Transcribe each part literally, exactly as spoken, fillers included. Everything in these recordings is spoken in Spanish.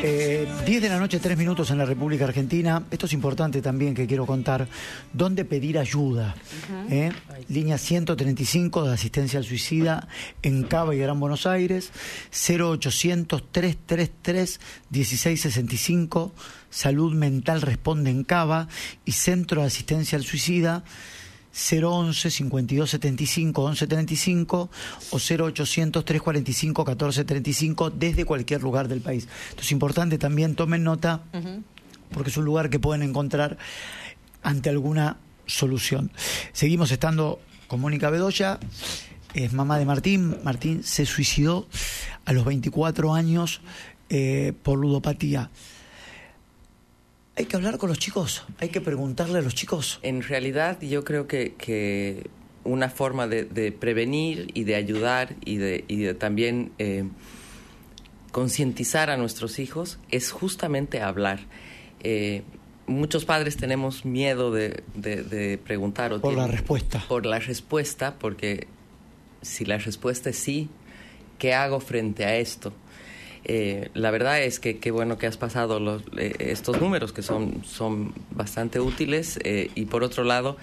Eh, diez de la noche, tres minutos en la República Argentina. Esto es importante también que quiero contar. ¿Dónde pedir ayuda? Uh-huh. ¿Eh? Línea ciento treinta y cinco de asistencia al suicida en Cava y Gran Buenos Aires. cero ochocientos, trescientos treinta y tres, dieciséis sesenta y cinco. Salud Mental Responde en Cava. Y Centro de Asistencia al Suicida cero once, cincuenta y dos setenta y cinco, once treinta y cinco o cero ochocientos, trescientos cuarenta y cinco, catorce treinta y cinco desde cualquier lugar del país. Esto es importante también, tomen nota, uh-huh. porque es un lugar que pueden encontrar ante alguna solución. Seguimos estando con Mónica Bedoya, es mamá de Martín. Martín se suicidó a los veinticuatro años eh, por ludopatía. Hay que hablar con los chicos, hay que preguntarle a los chicos. En realidad yo creo que, que una forma de, de prevenir y de ayudar y de, y de también eh, concientizar a nuestros hijos es justamente hablar. Eh, muchos padres tenemos miedo de, de, de preguntar. O por tienen, la respuesta. Por la respuesta, porque si la respuesta es sí, ¿qué hago frente a esto? Eh, la verdad es que qué bueno que has pasado los, eh, estos números que son, son bastante útiles eh, y por otro lado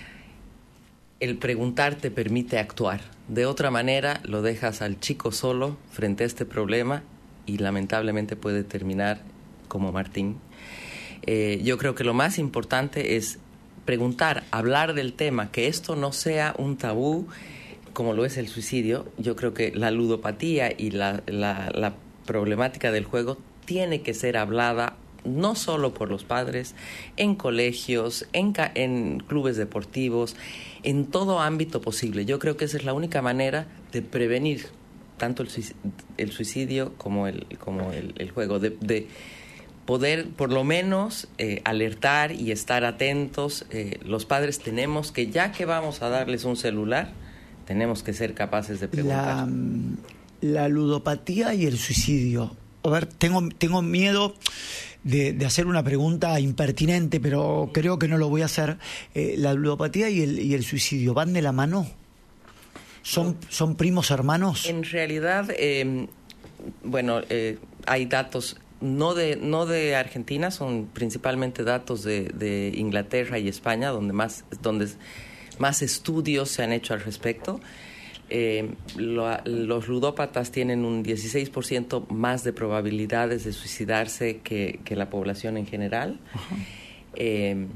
el preguntar te permite actuar. De otra manera lo dejas al chico solo frente a este problema y lamentablemente puede terminar como Martín. Eh, yo creo que lo más importante es preguntar, hablar del tema, que esto no sea un tabú como lo es el suicidio. Yo creo que la ludopatía y la, la, la problemática del juego tiene que ser hablada no solo por los padres, en colegios, en, ca- en clubes deportivos, en todo ámbito posible. Yo creo que esa es la única manera de prevenir tanto el suicidio, el suicidio como el, como el, el juego, de, de poder por lo menos eh, alertar y estar atentos. Eh, los padres tenemos que, ya que vamos a darles un celular, tenemos que ser capaces de preguntar. La... La ludopatía y el suicidio. A ver, tengo, tengo miedo de, de hacer una pregunta impertinente, pero creo que no lo voy a hacer. Eh, ¿La ludopatía y el, y el suicidio van de la mano? ¿Son, son primos hermanos? En realidad, eh, bueno, eh, hay datos no de, no de Argentina, son principalmente datos de, de Inglaterra y España, donde más, donde más estudios se han hecho al respecto. Eh, lo, los ludópatas tienen un dieciséis por ciento más de probabilidades de suicidarse que, que la población en general. Uh-huh. Eh,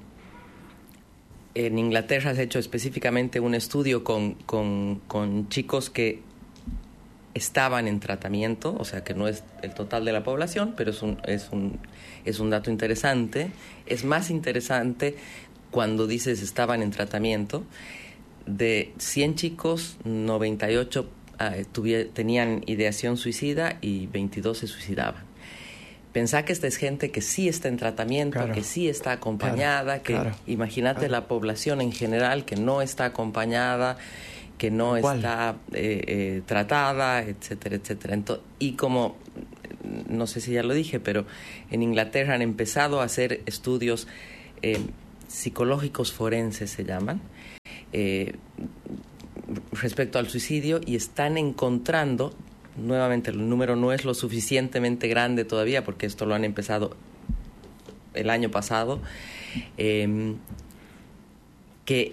en Inglaterra se ha hecho específicamente un estudio con, con, con chicos que estaban en tratamiento, o sea que no es el total de la población, pero es un, es un, es un dato interesante. Es más interesante cuando dices estaban en tratamiento. De cien chicos, noventa y ocho uh, tuvi- tenían ideación suicida y veintidós se suicidaban. Pensá que esta es gente que sí está en tratamiento, claro, que sí está acompañada, claro, que claro, imagínate claro. La población en general que no está acompañada, que no ¿Cuál? está eh, eh, tratada, etcétera, etcétera. Entonces, y como, no sé si ya lo dije, pero en Inglaterra han empezado a hacer estudios eh, psicológicos forenses, se llaman, Eh, respecto al suicidio, y están encontrando, nuevamente el número no es lo suficientemente grande todavía porque esto lo han empezado el año pasado, eh, que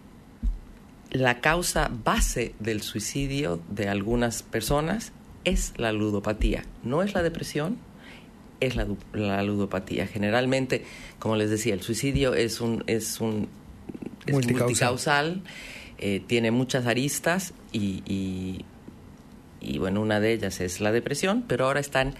la causa base del suicidio de algunas personas es la ludopatía, no es la depresión, es la, la ludopatía. Generalmente, como les decía, el suicidio es un es un es multicausal, multicausal eh, tiene muchas aristas y, y, y bueno, una de ellas es la depresión, pero ahora están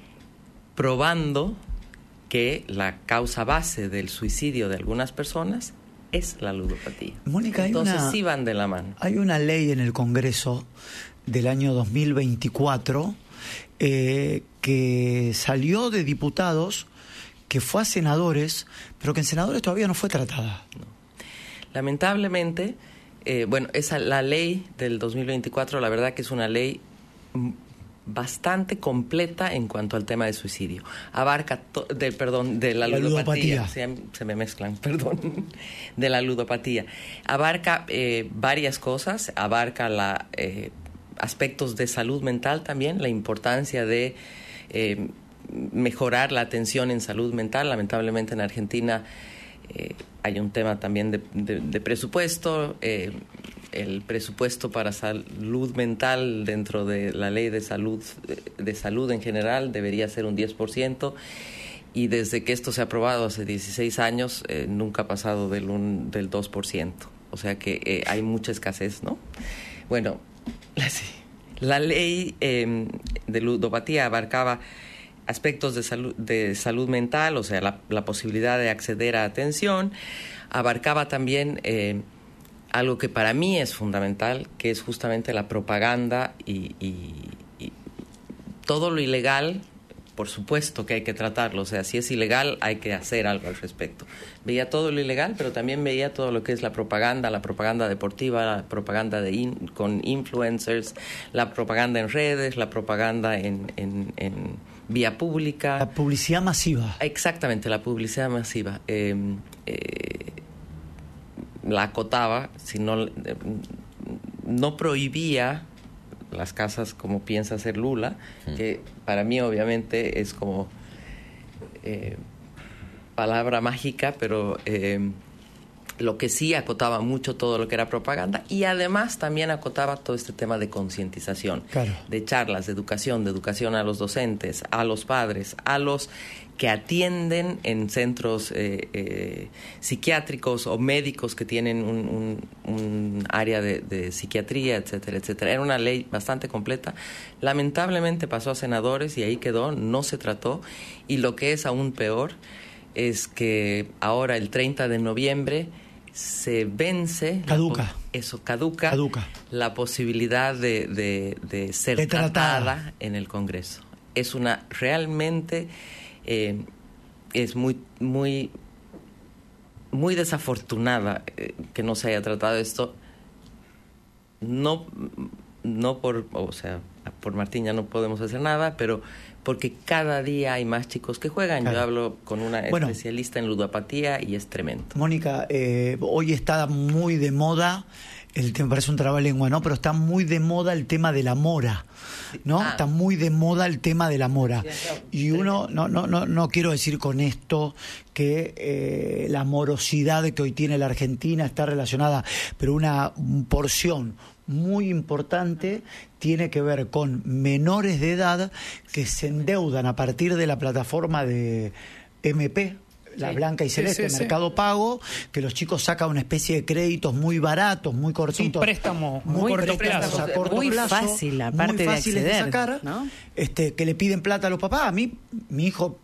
probando que la causa base del suicidio de algunas personas es la ludopatía. Mónica, hay Entonces una, sí van de la mano. Hay una ley en el Congreso del año dos mil veinticuatro eh, que salió de diputados, que fue a senadores, pero que en senadores todavía no fue tratada. No. Lamentablemente, eh, bueno, esa la ley del dos mil veinticuatro, la verdad que es una ley bastante completa en cuanto al tema de suicidio. Abarca, to, de, perdón, de la, la ludopatía. ludopatía. Se, se me mezclan, perdón. De la ludopatía. Abarca eh, varias cosas, abarca la, eh, aspectos de salud mental también, la importancia de... Eh, mejorar la atención en salud mental. Lamentablemente en Argentina eh, hay un tema también de, de, de presupuesto. Eh, el presupuesto para salud mental dentro de la ley de salud, de salud en general debería ser un diez por ciento. Y desde que esto se ha aprobado hace dieciséis años, eh, nunca ha pasado del, un, del dos por ciento. O sea que eh, hay mucha escasez, ¿no? Bueno, la, la ley eh, de ludopatía abarcaba aspectos de salud, de salud mental, o sea, la, la posibilidad de acceder a atención. Abarcaba también eh, algo que para mí es fundamental, que es justamente la propaganda y, y, y todo lo ilegal. Por supuesto que hay que tratarlo, o sea, si es ilegal hay que hacer algo al respecto. Veía todo lo ilegal, pero también veía todo lo que es la propaganda, la propaganda deportiva, la propaganda de in, con influencers, la propaganda en redes, la propaganda en, en, en vía pública. La publicidad masiva. Exactamente, la publicidad masiva. Eh, eh, la acotaba, si no, eh, no prohibía las casas como piensa hacer Lula, mm. que para mí obviamente es como eh, palabra mágica, pero eh, lo que sí acotaba mucho todo lo que era propaganda, y además también acotaba todo este tema de concientización, claro, de charlas, de educación, de educación a los docentes, a los padres, a los que atienden en centros eh, eh, psiquiátricos o médicos que tienen un, un, un área de, de psiquiatría, etcétera, etcétera. Era una ley bastante completa. Lamentablemente pasó a senadores y ahí quedó, no se trató. Y lo que es aún peor es que ahora, el treinta de noviembre, se vence... Caduca. La, eso, caduca, caduca la posibilidad de, de, de ser de tratada. tratada en el Congreso. Es una realmente... Eh, es muy muy muy desafortunada eh, que no se haya tratado esto, no no por o sea por Martín ya no podemos hacer nada, pero porque cada día hay más chicos que juegan. Claro. Yo hablo con una bueno, especialista en ludopatía y es tremendo. Mónica, eh, hoy está muy de moda, el tema parece un trabalengua, ¿no? Pero está muy de moda el tema de la mora, ¿no? Ah. Está muy de moda el tema de la mora. Sí, claro. Y uno, no, no, no, no quiero decir con esto que eh, la morosidad que hoy tiene la Argentina está relacionada, pero una porción muy importante tiene que ver con menores de edad que se endeudan a partir de la plataforma de M P, la sí. Blanca y Celeste, sí, sí, Mercado sí. Pago, que los chicos sacan una especie de créditos muy baratos, muy cortitos. Un préstamo muy, muy corto plazo. A corto muy plazo, fácil, aparte muy fáciles de, acceder, de sacar, ¿no? este, que le piden plata a los papás. A mí, mi hijo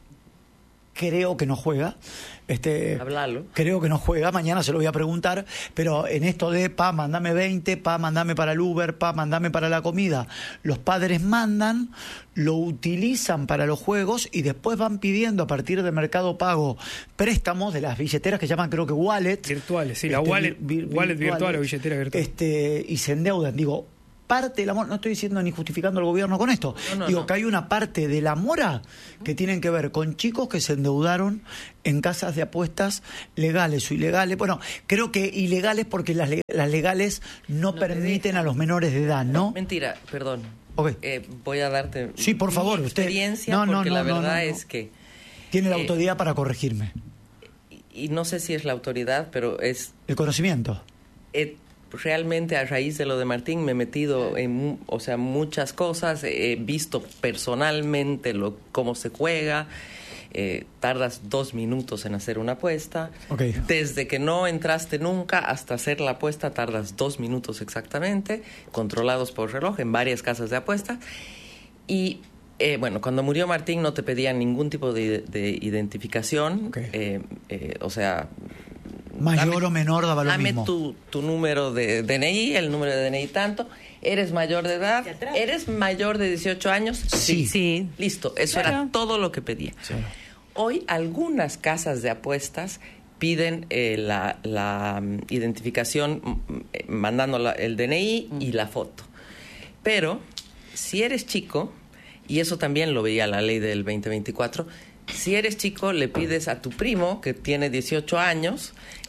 creo que no juega. Este, Hablalo. Creo que no juega, mañana se lo voy a preguntar, pero en esto de, pa, mandame veinte, pa, mandame para el Uber, pa, mandame para la comida, los padres mandan, lo utilizan para los juegos y después van pidiendo a partir de Mercado Pago préstamos de las billeteras que llaman, creo que wallet. Virtuales, sí, este, la wallet, vir, vir, wallet virtual o billetera virtual. Este, y se endeudan, digo... parte de la mora, no estoy diciendo ni justificando al gobierno con esto, no, no, digo no. que hay una parte de la mora que tienen que ver con chicos que se endeudaron en casas de apuestas legales o ilegales. Bueno, creo que ilegales porque las, las legales no, no permiten a los menores de edad, ¿no? Mentira, perdón. Okay. Eh, voy a darte sí, por favor, mi experiencia, usted... no, porque no, la no, verdad no, no. es que... Tiene la eh, autoridad para corregirme. Y, y no sé si es la autoridad, pero es... El conocimiento. Eh, realmente a raíz de lo de Martín me he metido en, o sea, muchas cosas, he visto personalmente lo cómo se juega, eh, tardas dos minutos en hacer una apuesta, okay. Desde que no entraste nunca hasta hacer la apuesta tardas dos minutos exactamente, controlados por reloj en varias casas de apuestas. Y eh, bueno, cuando murió Martín no te pedían ningún tipo de, de identificación, okay. eh, eh, o sea... Mayor dame, o menor daba lo dame mismo. Dame tu, tu número de D N I, el número de D N I tanto. ¿Eres mayor de edad? ¿Eres mayor de dieciocho años? Sí. sí. Listo, eso claro. Era todo lo que pedía. Sí. Hoy algunas casas de apuestas piden eh, la, la um, identificación eh, mandando la, el D N I mm. y la foto. Pero si eres chico, y eso también lo veía la ley del veinte veinticuatro, si eres chico, le pides a tu primo, que tiene dieciocho años,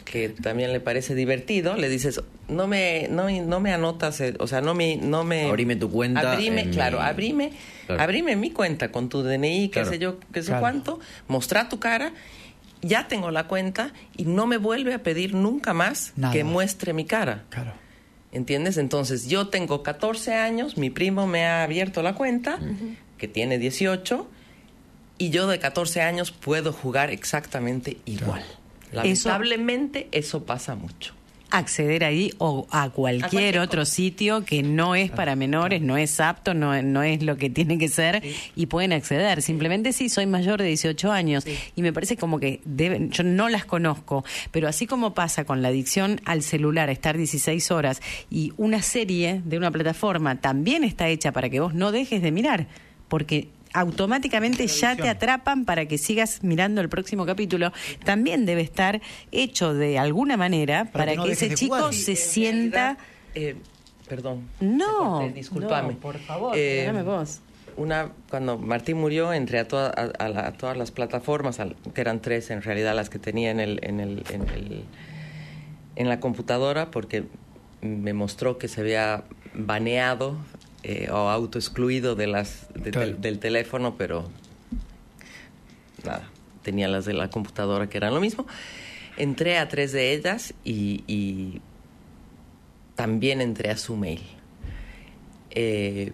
que también le parece divertido, le dices, no me no, no me anotas, el, o sea, no me... No me abrime tu cuenta. Abrime, claro, mi... abrime, claro. abrime mi cuenta con tu D N I, qué claro. sé yo, qué sé claro. cuánto, mostrar tu cara, ya tengo la cuenta y no me vuelve a pedir nunca más Nada. que muestre mi cara. Claro. ¿Entiendes? Entonces, yo tengo catorce años, mi primo me ha abierto la cuenta, uh-huh. que tiene dieciocho, y yo de catorce años puedo jugar exactamente igual. Claro. Lamentablemente, eso, eso pasa mucho. Acceder ahí o a cualquier, a cualquier otro cosa. Sitio que no es para menores, no es apto, no, no es lo que tiene que ser, sí. y pueden acceder. Simplemente sí, soy mayor de dieciocho años, sí. y me parece como que deben, yo no las conozco, pero así como pasa con la adicción al celular, estar dieciséis horas, y una serie de una plataforma también está hecha para que vos no dejes de mirar, porque automáticamente ya te atrapan para que sigas mirando el próximo capítulo. También debe estar hecho de alguna manera para, para que, no que ese chico jugar. se sí, sienta... Eh, perdón. No, corté, discúlpame. No, por favor, eh, dame vos. Una, cuando Martín murió, entré a, toda, a, a, la, a todas las plataformas, a, que eran tres en realidad las que tenía en, el, en, el, en, el, en la computadora, porque me mostró que se había baneado Eh, o autoexcluido de las de, claro. del, del teléfono, pero nada, tenía las de la computadora que eran lo mismo. Entré a tres de ellas y, y también entré a su mail. Eh,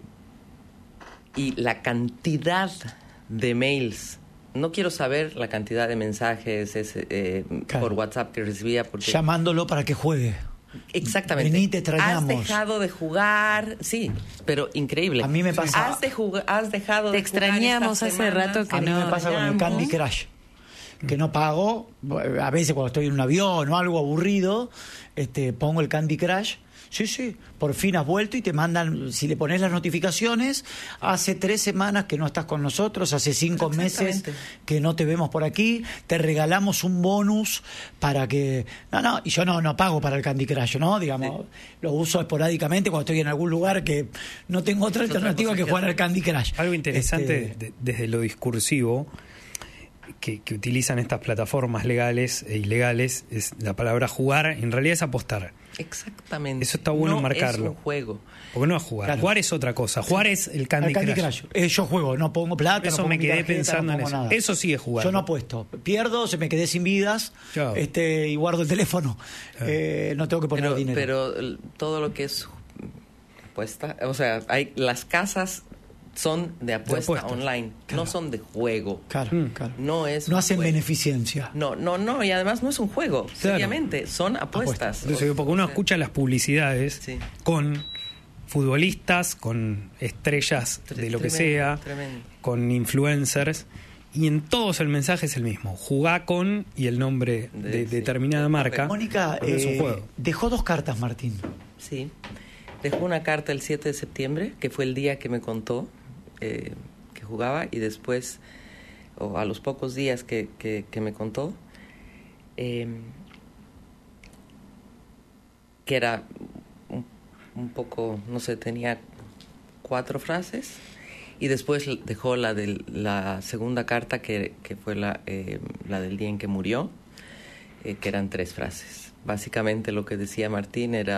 y la cantidad de mails, no quiero saber la cantidad de mensajes ese, eh, claro. por WhatsApp que recibía. Porque llamándolo para que juegue. Exactamente. Vení, te extrañamos. Has dejado de jugar, sí, pero increíble. A mí me pasa. Has, de jug- has dejado te de jugar. Te extrañamos hace semanas. rato que a no. A mí me pasa con el Candy Crush, que no pago. A veces cuando estoy en un avión o algo aburrido, este, pongo el Candy Crush. Sí, sí, por fin has vuelto y te mandan, si le pones las notificaciones, hace tres semanas que no estás con nosotros, hace cinco meses que no te vemos por aquí, te regalamos un bonus para que... No, no, y yo no, no pago para el Candy Crush, ¿no? Digamos, sí. Lo uso esporádicamente cuando estoy en algún lugar que no tengo otra es alternativa otra que jugar al Candy Crush. Algo interesante este... de, desde lo discursivo que, que utilizan estas plataformas legales e ilegales es la palabra jugar, en realidad es apostar. Exactamente. Eso está bueno no marcarlo. Es un juego. Porque no es jugar. Claro. Jugar es otra cosa. Jugar sí. es el Candy, el Candy Crush. Crush. Eh, yo juego, no pongo plata. Eso no pongo me quedé tarjeta, pensando no en eso. Nada. Eso sí es jugar. Yo no apuesto. Pierdo, se me quedé sin vidas este, y guardo el teléfono. Ah. Eh, no tengo que poner pero, dinero. Pero todo lo que es apuesta, o sea, hay las casas son de apuesta de online, claro. no son de juego. Claro, mm. claro. No es no hacen juego. beneficencia. No, no, no, y además no es un juego, claro. seriamente, son apuestas. apuestas. Entonces, porque uno escucha las publicidades sí. con futbolistas, con estrellas de lo tremendo, que sea, tremendo. con influencers, y en todos el mensaje es el mismo: jugá con y el nombre de, de sí. determinada marca. Mónica, eh, es un juego. Dejó dos cartas, Martín. Sí, dejó una carta el siete de septiembre, que fue el día que me contó Eh, que jugaba, y después, o a los pocos días que, que, que me contó, eh, que era un, un poco, no sé, tenía cuatro frases, y después dejó la de la segunda carta que, que fue la, eh, la del día en que murió, eh, que eran tres frases. Básicamente lo que decía Martín era